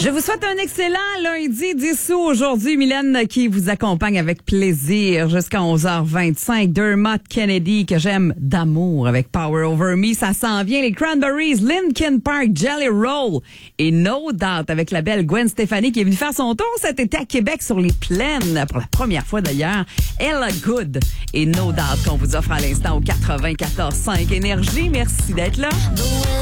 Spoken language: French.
Je vous souhaite un excellent lundi 10 août. Aujourd'hui, Mylène qui vous accompagne avec plaisir jusqu'à 11h25. Dermot Kennedy, que j'aime d'amour avec Power Over Me. Ça s'en vient. Les Cranberries, Linkin Park, Jelly Roll et No Doubt avec la belle Gwen Stefani qui est venue faire son tour cet été à Québec sur les plaines. Pour la première fois d'ailleurs. Ella Good et No Doubt qu'on vous offre à l'instant au 94.5 Énergie. Merci d'être là.